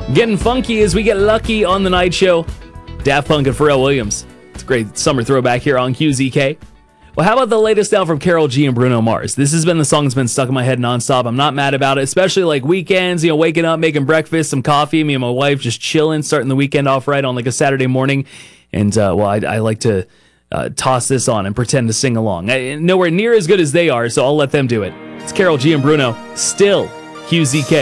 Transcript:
Getting funky as we get lucky on the night show. Daft Punk and Pharrell Williams. It's a great summer throwback here on QZK. Well, how about the latest now from Karol G and Bruno Mars? This has been the song that's been stuck in my head nonstop. I'm not mad about it, especially like weekends, waking up, making breakfast, some coffee, me and my wife just chilling, starting the weekend off right on like a Saturday morning. And, I like to toss this on and pretend to sing along. Nowhere near as good as they are, so I'll let them do it. It's Karol G and Bruno, still QZK.